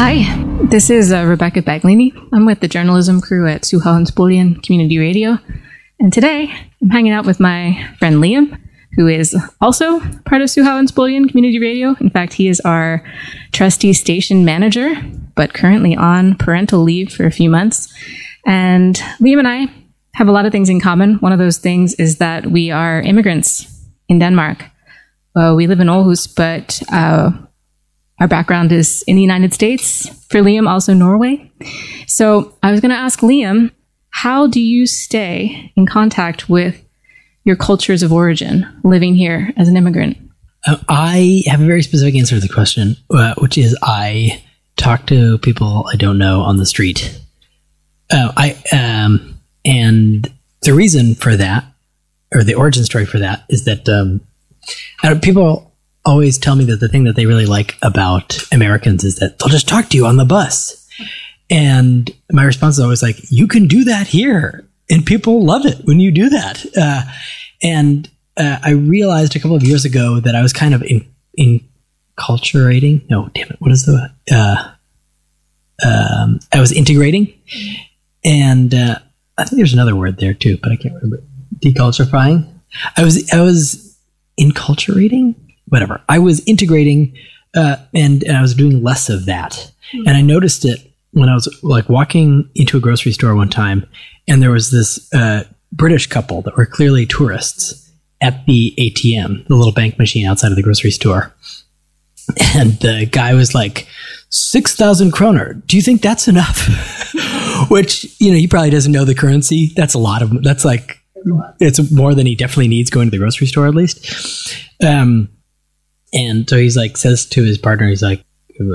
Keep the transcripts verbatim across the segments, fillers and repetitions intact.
Hi, this is uh, Rebecca Baglini. I'm with the journalism crew at Suha Spolian Community Radio. And today, I'm hanging out with my friend Liam, who is also part of Suha Spolian Community Radio. In fact, he is our trustee station manager, but currently on parental leave for a few months. And Liam and I have a lot of things in common. One of those things is that we are immigrants in Denmark. Well, we live in Aarhus, but uh, our background is in the United States. For Liam, also Norway. So I was going to ask Liam, how do you stay in contact with your cultures of origin living here as an immigrant? Uh, I have a very specific answer to the question, uh, which is I talk to people I don't know on the street. Uh, I um, and the reason for that, or the origin story for that, is that um, I don't, people always tell me that the thing that they really like about Americans is that they'll just talk to you on the bus. And my response is always like, you can do that here. And people love it when you do that. Uh, and uh, I realized a couple of years ago that I was kind of in, enculturating. No, damn it. What is the, uh, um, I was integrating. And uh, I think there's another word there too, but I can't remember. Deculturifying. I was, I was enculturating. Whatever. I was integrating, uh, and, and I was doing less of that. Mm-hmm. And I noticed it when I was like walking into a grocery store one time, and there was this uh, British couple that were clearly tourists at the A T M, the little bank machine outside of the grocery store. And the guy was like, six thousand kroner. Do you think that's enough? Which, you know, he probably doesn't know the currency. That's a lot of, that's like, it's more than he definitely needs going to the grocery store at least. Um, And so he's like, says to his partner, he's like,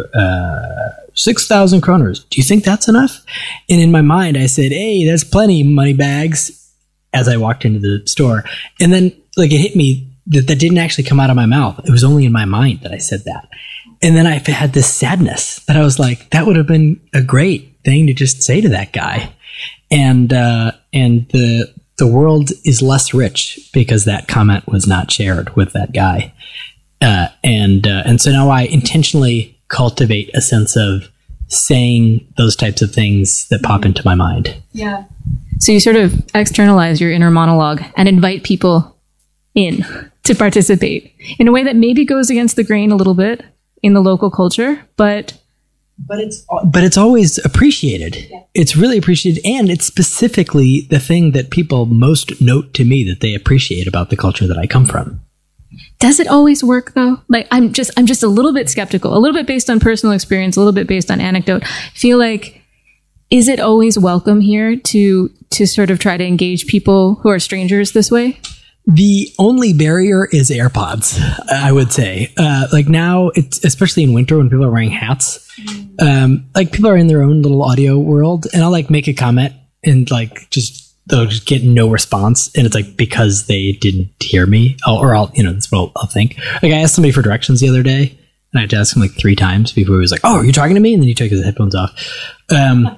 uh, six thousand kroners. Do you think that's enough? And in my mind, I said, hey, that's plenty, money bags, as I walked into the store. And then like it hit me that that didn't actually come out of my mouth. It was only in my mind that I said that. And then I had this sadness that I was like, that would have been a great thing to just say to that guy. And, uh, and the, the world is less rich because that comment was not shared with that guy. Uh, and uh, and so now I intentionally cultivate a sense of saying those types of things that pop into my mind. Yeah. So you sort of externalize your inner monologue and invite people in to participate in a way that maybe goes against the grain a little bit in the local culture, but but it's but it's always appreciated. Yeah. It's really appreciated, and it's specifically the thing that people most note to me that they appreciate about the culture that I come from. Does it always work though? Like I'm just, I'm just a little bit skeptical, a little bit based on personal experience, a little bit based on anecdote. I feel like, is it always welcome here to, to sort of try to engage people who are strangers this way? The only barrier is AirPods, I would say. Uh, like now, it's especially in winter when people are wearing hats. Um, like people are in their own little audio world, and I'll like make a comment and like just they'll just get no response, and it's like because they didn't hear me, or I'll, you know, that's what I'll, I'll think. Like I asked somebody for directions the other day, and I had to ask him like three times before he was like, "Oh, are you talking to me?" And then he took his headphones off, um,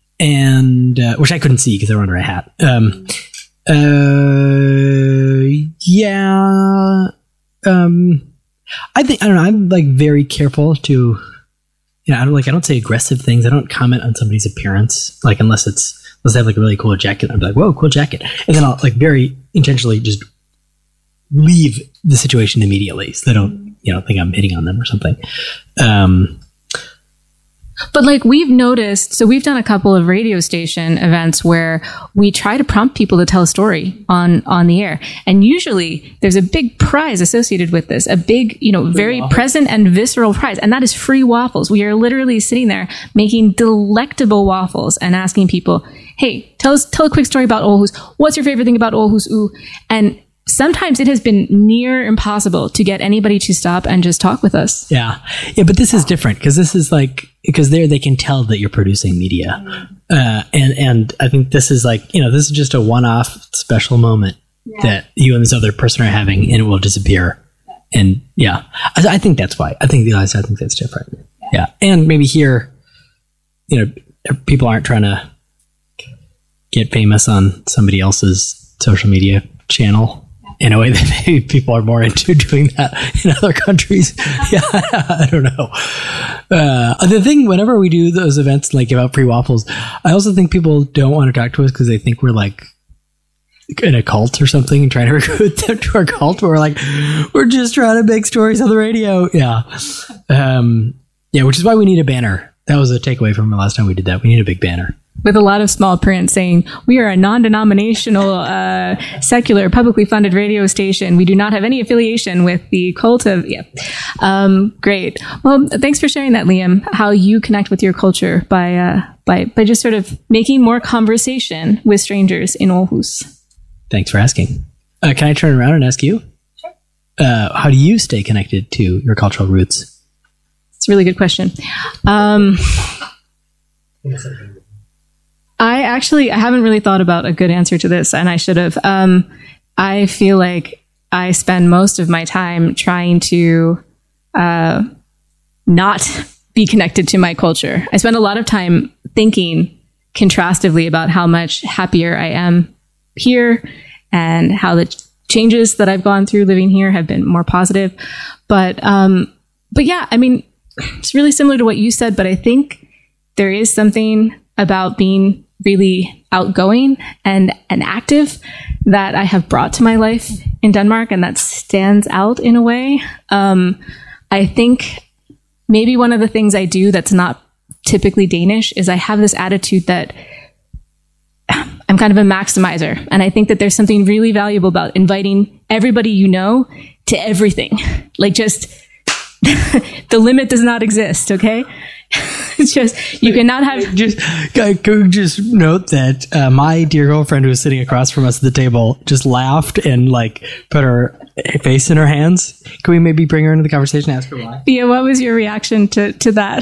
and uh, which I couldn't see because they were under a hat. Um, uh, yeah, um, I think I don't know. I'm like very careful to, you know, I don't like I don't say aggressive things. I don't comment on somebody's appearance, like unless it's. Let's have like a really cool jacket. I'd be like, whoa, cool jacket. And then I'll like very intentionally just leave the situation immediately so they don't, you know, think I'm hitting on them or something. Um, but like we've noticed, so we've done a couple of radio station events where we try to prompt people to tell a story on, on the air. And usually there's a big prize associated with this, a big, you know, very present and visceral prize. And that is free waffles. We are literally sitting there making delectable waffles and asking people, hey, tell us, tell a quick story about Aarhus. What's your favorite thing about Aarhus? Ooh. And sometimes it has been near impossible to get anybody to stop and just talk with us. Yeah. Yeah. But this is different because this is like, because there they can tell that you're producing media. Uh, and, and I think this is like, you know, this is just a one-off special moment yeah. that you and this other person are having, and it will disappear. And yeah, I, I think that's why. I think the I think that's different. Yeah. And maybe here, you know, people aren't trying to get famous on somebody else's social media channel in a way that maybe people are more into doing that in other countries. Yeah, I don't know. Uh, the thing, whenever we do those events, like give out free waffles, I also think people don't want to talk to us because they think we're like in a cult or something and trying to recruit them to our cult. We're like, we're just trying to make stories on the radio. Yeah. Um, yeah, which is why we need a banner. That was a takeaway from the last time we did that. We need a big banner. With a lot of small print saying, we are a non-denominational, uh, secular, publicly funded radio station. We do not have any affiliation with the cult of, yeah. Um, great. Well, thanks for sharing that, Liam, how you connect with your culture by, uh, by, by just sort of making more conversation with strangers in Aarhus. Thanks for asking. Uh, can I turn around and ask you? Sure. Uh, how do you stay connected to your cultural roots? It's a really good question. Um, I actually, I haven't really thought about a good answer to this, and I should have. Um, I feel like I spend most of my time trying to uh, not be connected to my culture. I spend a lot of time thinking contrastively about how much happier I am here and how the changes that I've gone through living here have been more positive. But, um, but yeah, I mean, it's really similar to what you said, but I think there is something about being really outgoing and, and active that I have brought to my life in Denmark, and that stands out in a way. Um, I think maybe one of the things I do that's not typically Danish is I have this attitude that I'm kind of a maximizer. And I think that there's something really valuable about inviting everybody you know to everything. Like, just the limit does not exist, okay? It's just, you cannot have... Just, just note that uh, my dear girlfriend who was sitting across from us at the table just laughed and like put her face in her hands. Can we maybe bring her into the conversation and ask her why? Yeah, what was your reaction to, to that?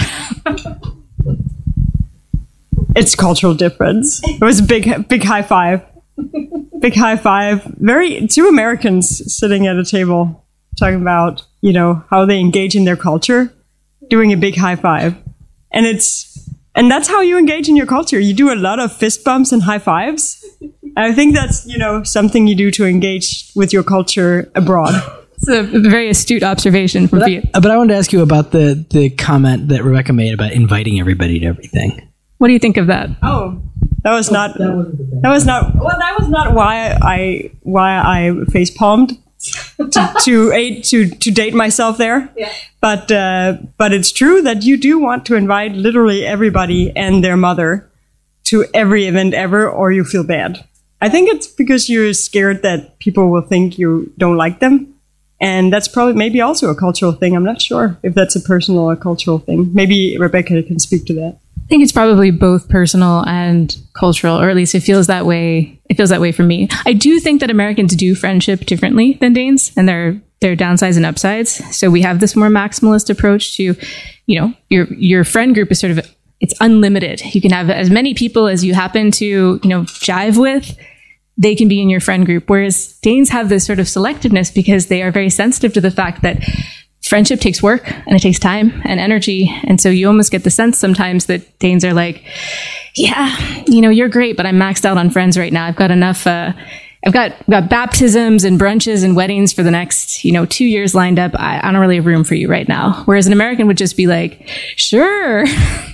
It's cultural difference. It was a big, big high five. Big high five. Very, two Americans sitting at a table talking about, you know, how they engage in their culture, doing a big high five. And it's, and that's how you engage in your culture. You do a lot of fist bumps and high fives. I think that's, you know, something you do to engage with your culture abroad. It's a very astute observation from you. But I wanted to ask you about the, the comment that Rebecca made about inviting everybody to everything. What do you think of that? Oh, that was not, that was not, well, that was not why I, why I face palmed. to to, to to date myself there, yeah. but uh, but it's true that you do want to invite literally everybody and their mother to every event ever, or you feel bad. I think it's because you're scared that people will think you don't like them, and that's probably maybe also a cultural thing. I'm not sure if that's a personal or cultural thing. Maybe Rebecca can speak to that. I think it's probably both personal and cultural, or at least it feels that way. It feels that way for me. I do think that Americans do friendship differently than Danes, and there there are downsides and upsides. So we have this more maximalist approach to, you know, your your friend group is sort of, it's unlimited. You can have as many people as you happen to, you know, jive with. They can be in your friend group. Whereas Danes have this sort of selectiveness because they are very sensitive to the fact that friendship takes work and it takes time and energy. And so you almost get the sense sometimes that Danes are like, yeah, you know, you're great, but I'm maxed out on friends right now. I've got enough, uh, I've got, got baptisms and brunches and weddings for the next, you know, two years lined up. I, I don't really have room for you right now. Whereas an American would just be like, sure.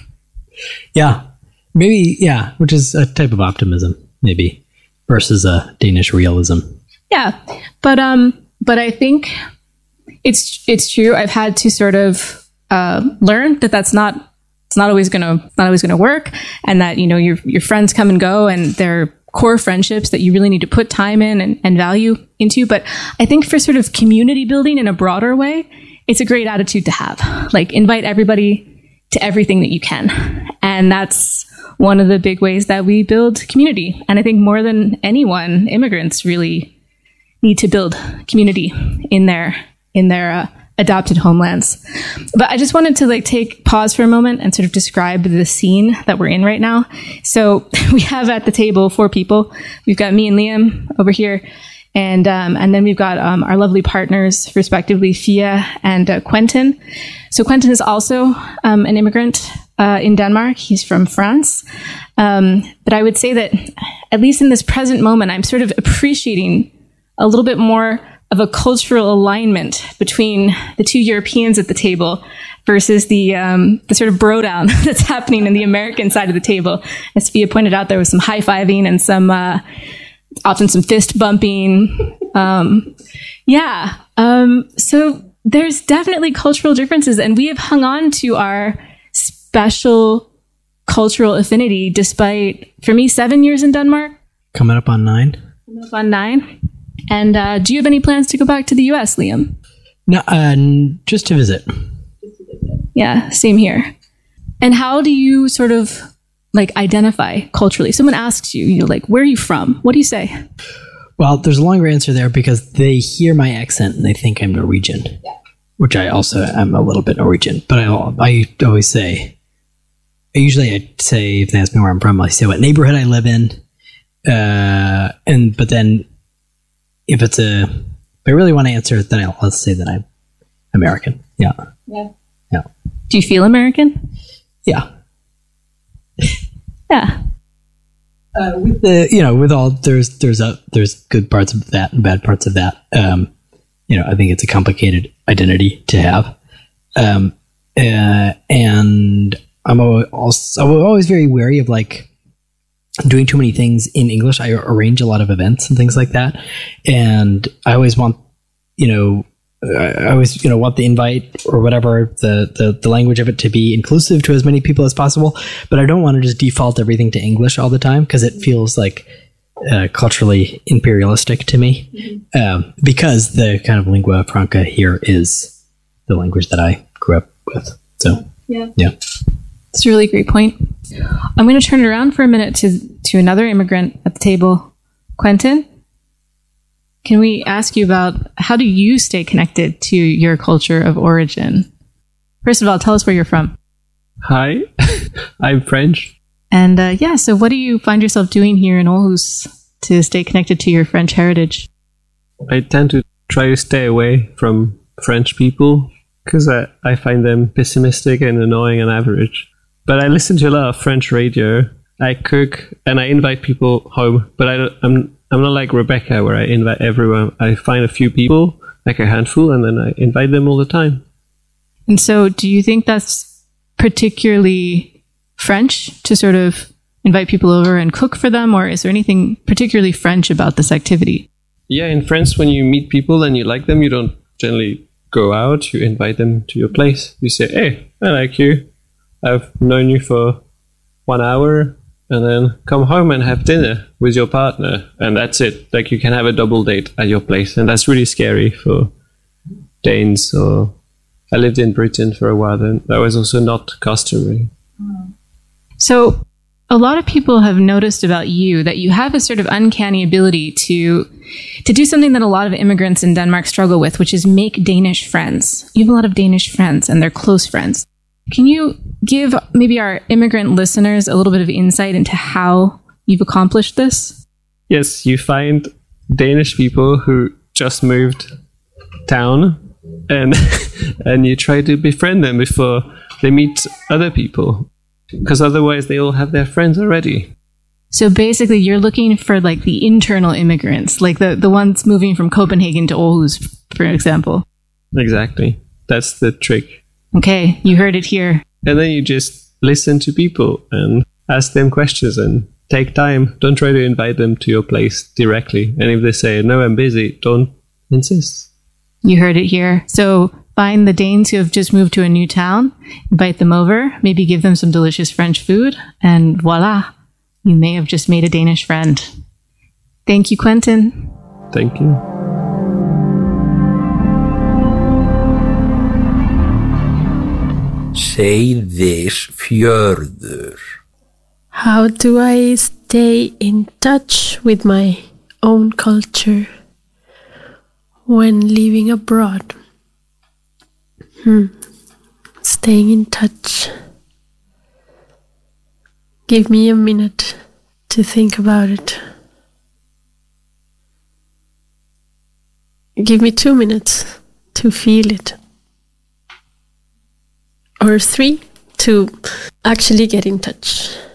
Yeah, maybe. Yeah. Which is a type of optimism, maybe, versus a Danish realism. Yeah. But, um, but I think It's it's true. I've had to sort of uh, learn that that's not it's not always gonna not always gonna work, and that, you know, your your friends come and go, and they're core friendships that you really need to put time in and, and value into. But I think for sort of community building in a broader way, it's a great attitude to have. Like, invite everybody to everything that you can, and that's one of the big ways that we build community. And I think more than anyone, immigrants really need to build community in their in their uh, adopted homelands. But I just wanted to like take pause for a moment and sort of describe the scene that we're in right now. So we have at the table four people. We've got me and Liam over here. And um, and then we've got um, our lovely partners, respectively, Fia and uh, Quentin. So Quentin is also um, an immigrant uh, in Denmark. He's from France. Um, but I would say that, at least in this present moment, I'm sort of appreciating a little bit more of a cultural alignment between the two Europeans at the table versus the um, the sort of bro down that's happening in the American side of the table. As Sophia pointed out, there was some high fiving and some uh, often some fist bumping. Um, yeah. Um, so there's definitely cultural differences, and we have hung on to our special cultural affinity despite, for me, seven years in Denmark. Coming up on nine. Coming up on nine. And uh, do you have any plans to go back to the U S, Liam? No, uh, just to visit. Yeah, same here. And how do you sort of like identify culturally? Someone asks you, you know, like, where are you from? What do you say? Well, there's a longer answer there because they hear my accent and they think I'm Norwegian, yeah. Which I also am a little bit Norwegian. But I, I always say, usually I say, if they ask me where I'm from, I say what neighborhood I live in. Uh, and but then if it's a, if I really want to answer it, then I'll, I'll say that I'm American. Yeah. Yeah. Yeah. Do you feel American? Yeah. Yeah. Uh, with the, you know, with all, there's, there's a, there's good parts of that and bad parts of that. Um, you know, I think it's a complicated identity to have. Um, uh, and I'm also, I'm always very wary of like doing too many things in English. I arrange a lot of events and things like that. And I always want, you know, I always, you know, want the invite or whatever, the, the, the language of it to be inclusive to as many people as possible. But I don't want to just default everything to English all the time because it feels like uh, culturally imperialistic to me. Mm-hmm. Um, because the kind of lingua franca here is the language that I grew up with. So, yeah. Yeah. That's a really great point. I'm going to turn it around for a minute to, to another immigrant at the table. Quentin? Can we ask you about how do you stay connected to your culture of origin? First of all, tell us where you're from. Hi, I'm French. And uh, yeah, so what do you find yourself doing here in Aarhus to stay connected to your French heritage? I tend to try to stay away from French people because I, I find them pessimistic and annoying on average. But I listen to a lot of French radio. I cook and I invite people home, but I don't, I'm I'm not like Rebecca where I invite everyone. I find a few people, like a handful, and then I invite them all the time. And so do you think that's particularly French to sort of invite people over and cook for them, or is there anything particularly French about this activity? Yeah, in France, when you meet people and you like them, you don't generally go out. You invite them to your place. You say, hey, I like you. I've known you for one hour. And then come home and have dinner with your partner. And that's it. Like you can have a double date at your place. And that's really scary for Danes. Or I lived in Britain for a while, and that was also not customary. So a lot of people have noticed about you that you have a sort of uncanny ability to to do something that a lot of immigrants in Denmark struggle with, which is make Danish friends. You have a lot of Danish friends and they're close friends. Can you give maybe our immigrant listeners a little bit of insight into how you've accomplished this? Yes, you find Danish people who just moved town and and you try to befriend them before they meet other people, because otherwise they all have their friends already. So basically you're looking for like the internal immigrants, like the, the ones moving from Copenhagen to Aarhus, for example. Exactly. That's the trick. Okay, you heard it here. And then you just listen to people and ask them questions and take time. Don't try to invite them to your place directly. And if they say, no, I'm busy, don't insist. You heard it here. So find the Danes who have just moved to a new town, invite them over, maybe give them some delicious French food, and voila, you may have just made a Danish friend. Thank you, Quentin. Thank you. Seyðisfjörður. How do I stay in touch with my own culture when living abroad? Hmm. Staying in touch. Give me a minute to think about it. Give me two minutes to feel it. Or three to actually get in touch.